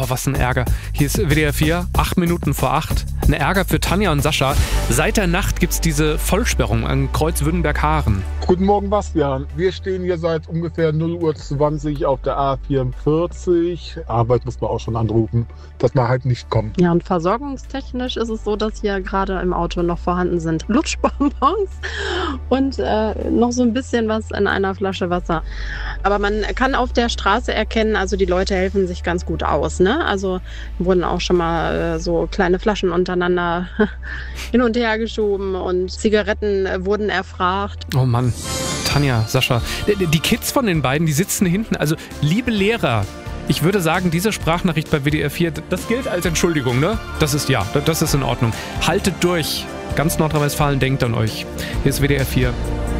was ein Ärger. Hier ist WDR 4, 8 Minuten vor 8. Ein Ärger für Tanja und Sascha. Seit der Nacht gibt es diese Vollsperrung an Kreuz Württemberg-Haaren. Guten Morgen, Bastian. Wir stehen hier seit ungefähr 0:20 Uhr auf der A44. Arbeit muss man auch schon anrufen, dass man halt nicht kommt. Ja, und versorgungstechnisch ist es so, dass hier gerade im Auto noch vorhanden sind Lutschbonbons und noch so ein bisschen was in einer Flasche Wasser. Aber man kann auf der Straße erkennen, also die Leute helfen sich ganz gut aus, ne? Also wurden auch schon mal so kleine Flaschen untereinander hin und her geschoben und Zigaretten wurden erfragt. Oh Mann, Tanja, Sascha. Die Kids von den beiden, die sitzen hinten. Also, liebe Lehrer, ich würde sagen, diese Sprachnachricht bei WDR 4, das gilt als Entschuldigung, ne? Das ist in Ordnung. Haltet durch. Ganz Nordrhein-Westfalen denkt an euch. Hier ist WDR 4.